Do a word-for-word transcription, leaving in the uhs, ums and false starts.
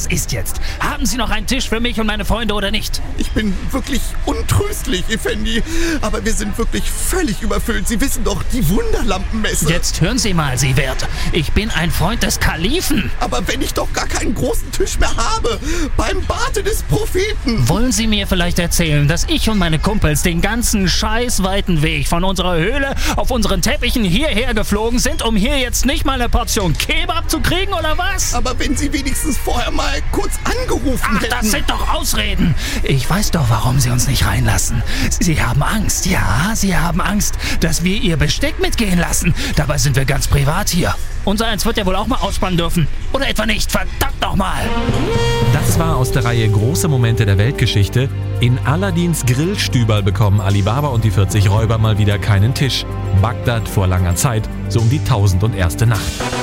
was ist jetzt? Haben Sie noch einen Tisch für mich und meine Freunde oder nicht? Ich bin wirklich untröstlich, Effendi. Aber wir sind wirklich völlig überfüllt. Sie wissen doch, die Wunderlampenmesse. Jetzt hören Sie mal, Sie Wert. Ich bin ein Freund des Kalifen. Aber wenn ich doch gar keinen großen Tisch mehr habe, beim Barte des Propheten. Wollen Sie mir vielleicht erzählen, dass ich und meine Kumpels den ganzen scheißweiten Weg von unserer Höhle auf unseren Teppichen hierher geflogen sind, um hier jetzt nicht mal eine Portion Kebab zu kriegen, oder was? Aber wenn Sie wenigstens vorher mal kurz angerufen Ach, hätten. das sind doch Ausreden. Ich weiß doch, warum Sie uns nicht reinlassen. Sie haben Angst, ja, Sie haben Angst, dass wir Ihr Besteck mitgehen lassen. Dabei sind wir ganz privat hier. Unser eins wird ja wohl auch mal ausspannen dürfen. Oder etwa nicht, verdammt nochmal. Das war aus der Reihe Große Momente der Weltgeschichte. In Aladins Grillstüberl bekommen Ali Baba und die vierzig Räuber mal wieder keinen Tisch. Bagdad vor langer Zeit, so um die tausendunderste Nacht.